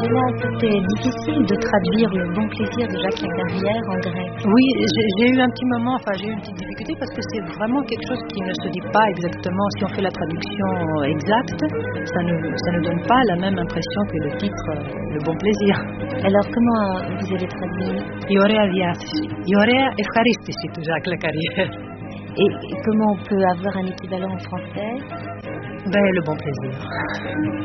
Angela, c'était difficile de traduire le bon plaisir de Jacques Lacarrière en grec. Oui, j'ai eu un petit moment, j'ai eu une petite difficulté parce que c'est vraiment quelque chose qui ne se dit pas exactement. Si on fait la traduction exacte, ça ne donne pas la même impression que le titre Le bon plaisir. Alors comment vous avez traduit? Η ωραία διάθεση, η ωραία ευχαρίστηση του Jacques Lacarrière. Et comment on peut avoir un équivalent en français? Le bon plaisir.